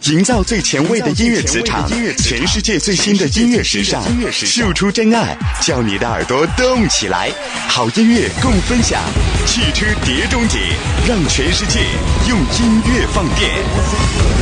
营造最前卫的音乐磁场，全世界最新的音乐时尚，输出真爱，叫你的耳朵动起来。好音乐共分享，汽车碟中谍，让全世界用音乐放电。